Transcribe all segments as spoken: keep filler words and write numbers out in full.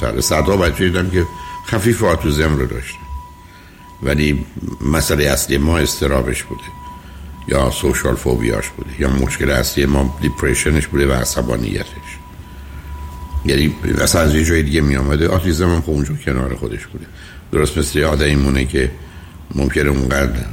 زودتر. صدها بچه دیدم که خفیف آتیسم رو داشتن ولی مسئله اصلی ما استرابش بوده یا سوشال فوبیاش بوده یا مشکل اصلی ما دیپریشنش بوده و عصبانیتش. یعنی اصلا از یه جای دیگه می آمده. آتیسم هم خب اونجا کنار خودش بوده. درست مثل یه آدمی مونه که ممکنه اونقدر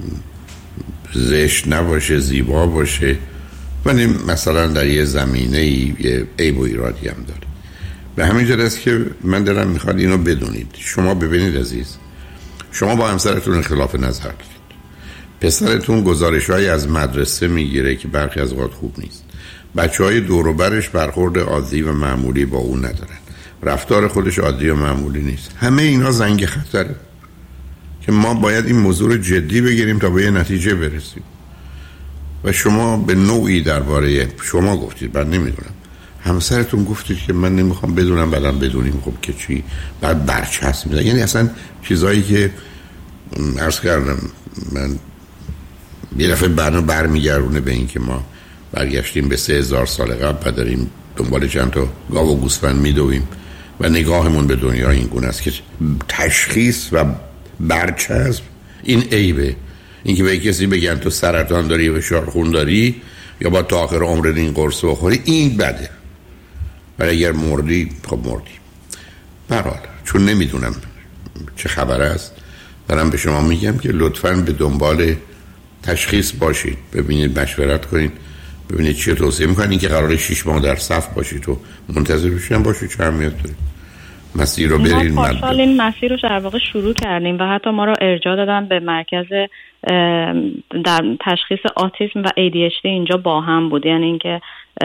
زشت نباشه، زیبا باشه، ولی مثلا در یه زمینه یه عیب و ایرادی هم داره. به همین جهت است که من دلم میخواد اینو بدونید. شما ببینید عزیز، شما با همسرتون اختلاف نظر دارید. پسرتون گزارش‌هایی از مدرسه میگیره که برخی از اوقات خوب نیست. بچه‌های دور و برش برخورد عادی و معمولی با اون ندارن. رفتار خودش عادی و معمولی نیست. همه اینا زنگ خطره که ما باید این موضوع رو جدی بگیریم تا به یه نتیجه برسیم. و شما به نوعی درباره شما گفتید، من نمیدونم، همسرتون گفتید که من نمیخوام بدونم، بعدم بدونیم خب که چی، بعد برچسب میزنه. یعنی اصلا چیزایی که عرض کردم من یه دفعه برنامه برمیگردونه به این که ما برگشتیم به سه هزار سال قبل و داریم دنبال چند تا گاو و گوسفند میدویم و نگاهمون به دنیا این گونه است که تشخیص و برچسب این عیبه. این که به کسی بگن تو سرطان داری و شارخون داری یا با تا آخر عمرت این قرص بخوری، این بده. ولی اگر مردی خب مردی. برحال چون نمیدونم چه خبر است دارم به شما میگم که لطفاً به دنبال تشخیص باشید، ببینید، مشورت کنید، ببینید چی توصیه میکنید. این که قراره شش ماه در صف باشید تو منتظر بشین باشید چه اهمیت داره. مسیر رو برید. ما پارسال این مسیر رو در واقع شروع کردیم و حتی ما رو ارجاع دادن به مرکز در تشخیص آتیسم و ای دی اچ دی. اینجا با هم بود، یعنی اینکه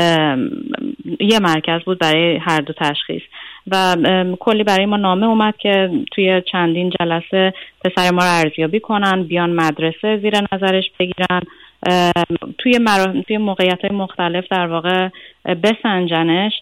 یه مرکز بود برای هر دو تشخیص و کلی برای ما نامه اومد که توی چندین جلسه پسر ما رو ارزیابی کنن، بیان مدرسه زیر نظرش بگیرن، توی مرا... توی موقعیت‌های مختلف در واقع بسنجنش.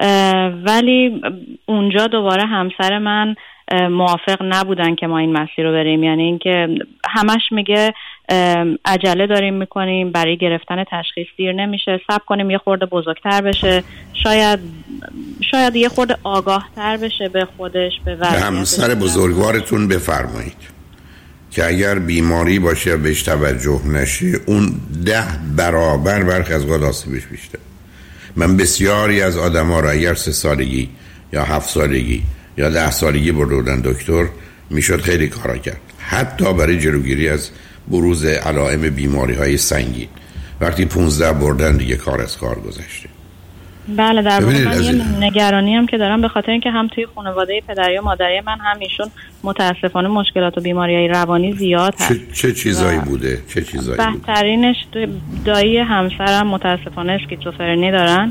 ولی اونجا دوباره همسر من موافق نبودن که ما این مسیر رو بریم. یعنی اینکه همش میگه عجله داریم میکنیم، برای گرفتن تشخیص دیر نمیشه، صبر کنیم یه خورده بزرگتر بشه، شاید شاید یه خورده آگاهتر بشه به خودش، به وضعیتش. به همسر بزرگوارتون بفرمایید که اگر بیماری باشه و بهش توجه نشه اون ده برابر برخی از اوقات آسیبش بیشتر. من بسیاری از آدم ها را اگر سه سالگی یا هفت سالگی یا ده سالگی بردن دکتر میشد خیلی کارا کرد، حتی برای جلوگیری از بروز علائم بیماری های سنگین. وقتی پونزده بردن دیگه کار از کار گذشته. بله، در واقع من یه نگرانی هم که دارم به خاطر اینکه هم توی خانواده پدری و مادری من هم ایشون متاسفانه مشکلات و بیماری‌های روانی زیاد هست. چه, چه چیزایی بوده؟ چه چیزایی بوده؟ بهترینش دایی همسرم متاسفانه اسکیزوفرنی دارن.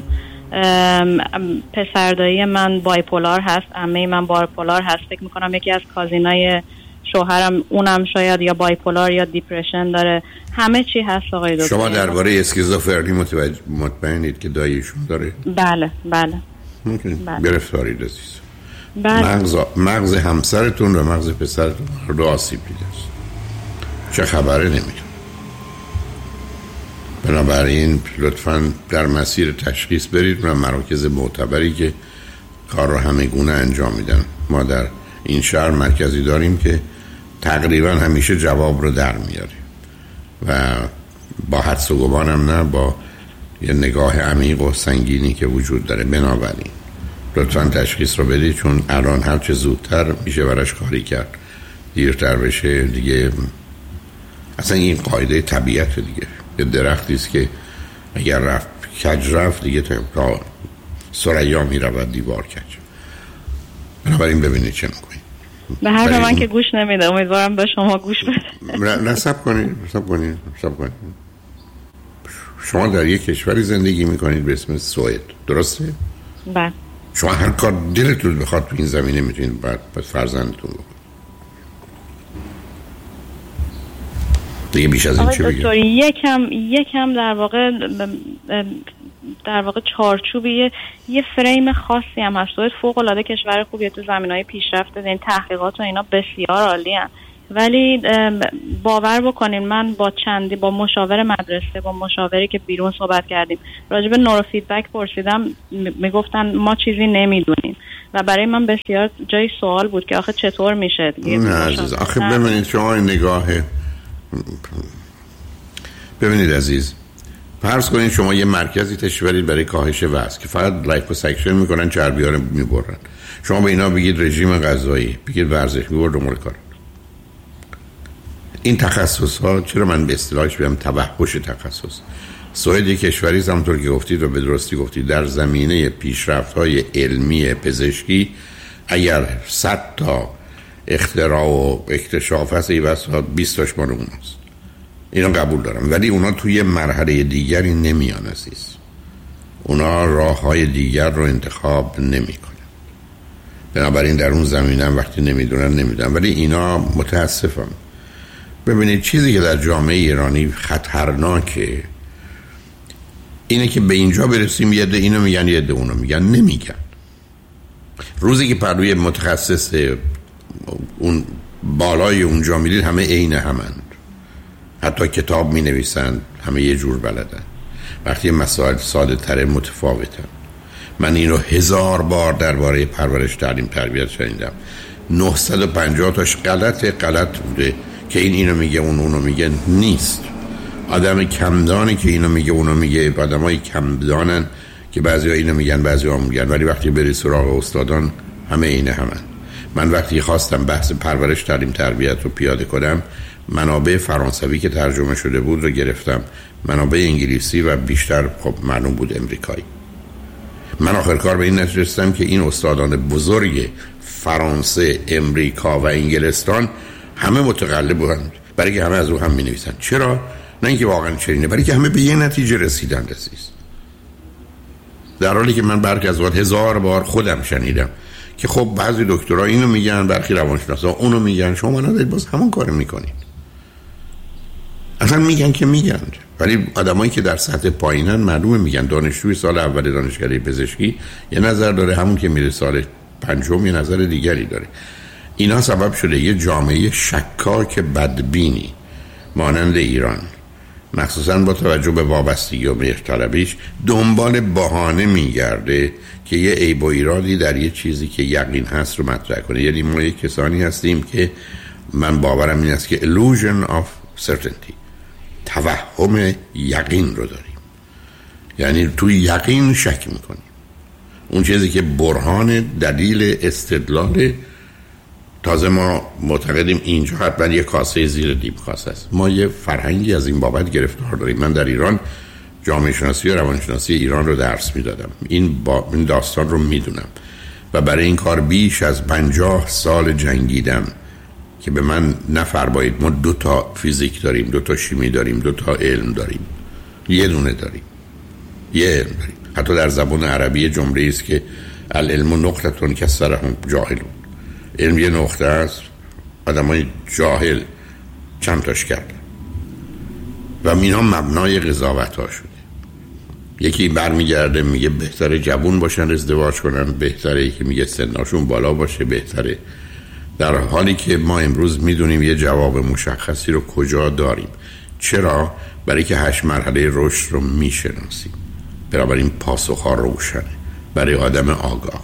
پسر دایی من بایپولار هست، عمه من بایپولار هست. فکر میکنم یکی از کازینای شوهرم اونم شاید یا بایپولار یا دیپرشن داره. همه چی هست آقای دکتر. شما درباره اسکیزوفرنی متوجه مطمئنید که داییشون داره؟ بله بله. بله. گرفتاری عزیز. بله. مغز مغز همسرتون و مغز پسرتون رو آسیب دیده است. چه خبره نمیدونم. بنابراین لطفاً در مسیر تشخیص برید و مراکز معتبری که کار رو همه گونه انجام میدن. ما در این شهر مرکزی داریم که تقریبا همیشه جواب رو در میاره و با حدس و گمانم نه، با یه نگاه عمیق و سنگینی که وجود داره. بنابراین لطفاً تشخیص رو بدید، چون الان هر چه زودتر میشه براش کاری کرد. دیرتر بشه دیگه اصلا این قاعده طبیعت دیگه. یه درختی است که اگر رفت کج رفت دیگه تا ثریا میرود دیوار کج. بنابراین ببینید چه میکنید. به هر من که گوش نمیده، امیدوارم به شما گوش بده. نه سب کنید سب کنید سب کنید. شما در یک کشوری زندگی میکنید به اسم سوئد، درسته؟ بله. شما هر کار دلتون بخواد تو این زمینه میتونید بعد فرزندتون بکنید. دیگه بیش از این چه بگم؟ یکم یکم در واقع در واقع چارچوبی یه, یه فریم خاصی هم هست. سوئد فوق العاده کشور خوبیه تو زمینهای پیشرفته، این تحقیقات و اینا بسیار عالیه. ولی باور بکنین من با چندی با مشاور مدرسه، با مشاوری که بیرون صحبت کردیم راجع به نورو فیدبک پرسیدم، میگفتن ما چیزی نمیدونیم و برای من بسیار جای سوال بود که آخه چطور میشه. نه عزیز، آخه ببینید شما نگاه ببینید عزیز، فرض کنید شما یه مرکزی تشکیل بدید برای کاهش وزن که فقط لایپوساکشن میکنن، چربی‌ها رو میبرن. شما به اینا بگید رژیم غذایی، بگید ورزش، میبرن دنبال کار. این تخصص ها چرا من به اصطلاحش میگم توحش تخصص؟ سوئد یک کشوری است همونطور که گفتید و به درستی گفتید در زمینه پیشرفت‌های علمی پزشکی اگر صد تا اختراع و اکتشاف هست ای بسا بیست تاش مال اوناست. اینو قبول دارم، ولی اونا توی مرحله دیگری نمیان عزیز. اونا راه‌های دیگر رو انتخاب نمی‌کنن. بنابراین در اون زمینه وقتی نمیدونن نمیدونن، ولی اینا متاسفم. ببینید چیزی که در جامعه ایرانی خطرناکه اینه که به اینجا برسیم یه ده اینو میگن یه ده اونو میگن، نمیگن. روزی که پروی متخصص اون بالای اونجا میدید همه عین همند، حتی کتاب می نویسند همه یه جور بلدن، وقتی مسائل ساده تر متفاوتن. من اینو هزار بار درباره پرورش تعلیم تربیت شنیدم، نهصد و پنجاه تاش غلط غلط بوده که این اینو میگه اون اونو میگه. نیست. آدم کمدانی که اینو میگه اونو میگه، آدمای کمدانن که بعضیا اینو میگن بعضیا میگن، ولی وقتی بری سراغ استادان همه اینه همن. من وقتی خواستم بحث پرورش تعلیم تربیت رو پیاده کنم، منابع فرانسوی که ترجمه شده بود رو گرفتم، منابع انگلیسی و بیشتر خب معلوم بود امریکایی. من آخر کار به این نتیجه رسیدم که این استادان بزرگ فرانسه، امریکا و انگلستان همه متقلب بودند، برای که همه از رو هم می نویسن. چرا؟ نه اینکه واقعا چنینه، برای که همه به یه نتیجه رسیدند عزیز. در حالی که من برخی از وقت هزار بار خودم شنیدم که خب بعضی دکترها اینو میگن، برخی روانشناسا اونو میگن، شما ندارید باز همون کارو میکنید. اصلا میگن که میگن، ولی آدمایی که در سطح پایینن معلومه میگن. دانشجوی سال اول دانشکده پزشکی یه نظر داره، همون که میره سال پنجم یه نظر دیگری داره. اینا سبب شده یه جامعه شکاک بدبینی مانند ایران، مخصوصا با توجه به وابستگی و مهرطلبیش، دنبال بهانه میگرده که یه عیب و ایرادی در یه چیزی که یقین هست رو مطرح کنه. یعنی ما یه کسانی هستیم که من باورم این است که illusion of certainty، توهم یقین رو داریم. یعنی توی یقین شک میکنیم. اون چیزی که برهان، دلیل، استدلال. تازه ما معتقدیم اینجا حتما یه کاسه زیر دیپ کاسه است. ما یه فرهنگی از این بابت گرفتار داریم. من در ایران جامعه شناسی و روانشناسی ایران رو درس میدادم. این با این داستان رو میدونم و برای این کار بیش از پنجاه سال جنگیدم که به من نفرمایید ما دو تا فیزیک داریم، دو تا شیمی داریم، دو تا علم داریم. یه دونه داریم، یه علم داریم. حتی در زبان عربی جمله است که العلم نقطه کسرهم جاهلون. علم یه نقطه است، آدمای جاهل چند تاش کردن و اینا مبنای قضاوت ها شده. یکی برمیگرده میگه بهتره جوون باشن ازدواج کنن، بهتره که میگه سنشون بالا باشه بهتره، در حالی که ما امروز میدونیم یه جواب مشخصی رو کجا داریم. چرا؟ برای که هشت مرحله رشد رو میشناسیم. بنابراین پاسخ ها روشنه برای آدم آگاه.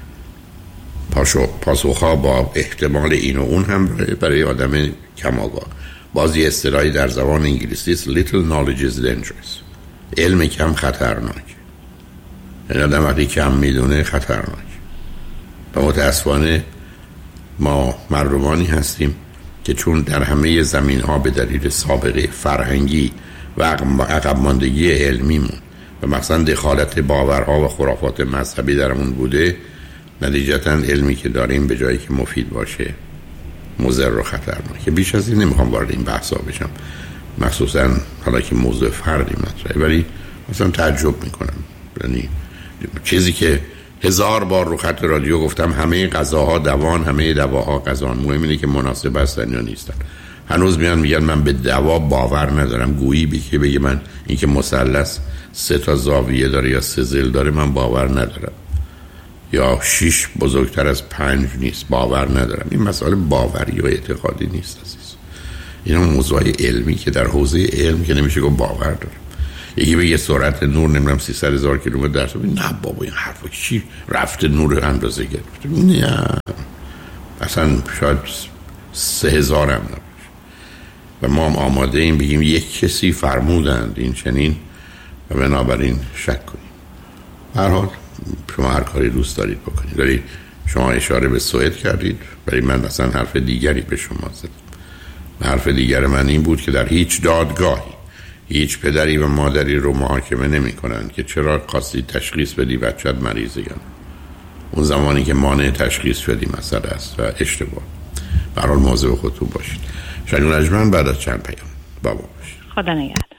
پاسخ ها با احتمال این و اون هم برای آدم کم آگاه. بازی اصطلاحی در زبان انگلیسی است little knowledge is dangerous. علم کم خطرناک. این آدم وقتی کم میدونه خطرناک. و متاسفانه ما مردمانی هستیم که چون در همه زمین ها به دلیل سابقه فرهنگی و عقب ماندگی علمیمون و مثلا دخالت باورها و خرافات مذهبی درمون بوده، نتیجتاً علمی که داریم به جایی که مفید باشه مضر و خطرناکه. بیش از این نمیخوام وارد این بحثا بشم، مخصوصا حالا که موضوع فردی مطرحه، ولی مثلا تعجب میکنم. یعنی چیزی که هزار بار رو خط رادیو گفتم، همه غذاها دوان، همه دواها غذان، مهم اینه که مناسب هستن یا نیستن. هنوز میان میگن من به دوا باور ندارم. گویی بی که بگه من این که مثلث سه تا زاویه داره یا سه ضلع داره من باور ندارم، یا شیش بزرگتر از پنج نیست باور ندارم. این مسئله باوری و اعتقادی نیست عزیز. اینا موضوع علمی که در حوزه علم که نمیشه گفت باور داره. یکی به یه سرعت نور نمیدونم سیصد هزار کیلومتر در ساعت. نه بابا این حرفا چی رفته نور اندازه گرفته؟ نه اصلا شاید سه هزار هم نباشه و ما هم آماده این بگیم یک کسی فرمودند این چنین و بنابراین شک کنیم. هر حال شما هر کاری دوست دارید بکنید. دارید شما اشاره به سوئد کردید ولی من اصلا حرف دیگری به شما زدم. حرف دیگر من این بود که در هیچ دادگاهی هیچ پدری و مادری رو محاکمه نمی کنند که چرا خواستی تشخیص بدی بچت مریضه یا نه. اون زمانی که مانع تشخیص شدی مسئله است و اشتباه. برحال مواظب خودتون باشید. شنگ نجمن بعد از چند پیام بابا باشید. خدا نگهدار.